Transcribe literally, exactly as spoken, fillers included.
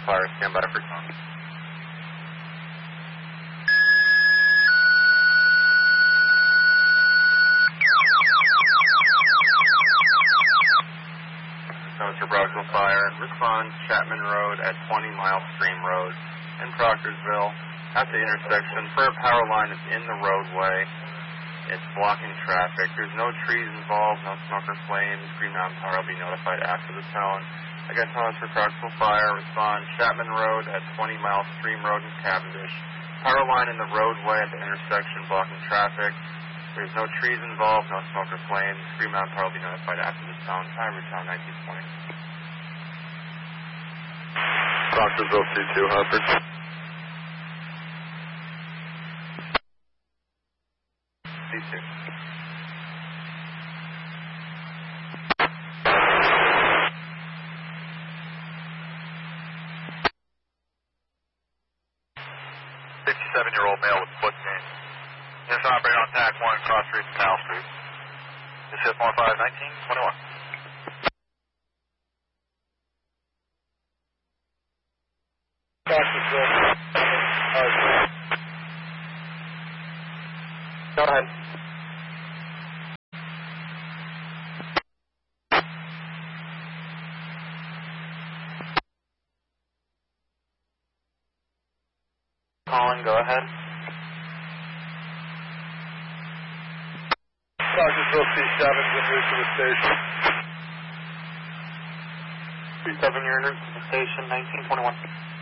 Fire, stand by for time. Mister Brownsville Fire, respond Chapman Road at twenty Mile Stream Road in Proctorsville at the intersection for a power line that's in the roadway. It's blocking traffic. There's no trees involved, no smoke or flames. Green Mountain Power will be notified after the tone. Again, tell us for Proctorsville Fire, respond Chapman Road at twenty Mile Stream Road in Cavendish. Power line in the roadway at the intersection blocking traffic. There's no trees involved, no smoke or flames. Green Mountain Power will be notified after the tone. Time return nineteen twenty. Proctorsville C two, Hartford. C two. fifty-seven-year-old male with foot pain. Yes, operator on T A C one, Cross Street, Powell Street. This is one five nineteen twenty-one. Go ahead. Colin, go ahead. Proctorsville C seven, en route to the station. C seven, you're en route to the station, nineteen twenty-one.